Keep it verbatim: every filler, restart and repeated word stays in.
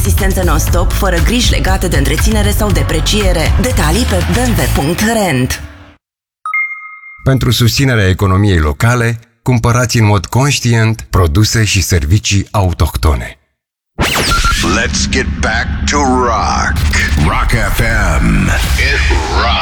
asistență non-stop, fără griji legate de întreținere sau depreciere. Detalii pe b m w punct rent. Pentru susținerea economiei locale, cumpărați în mod conștient produse și servicii autohtone. Let's get back to rock. Rock F M. It rocks.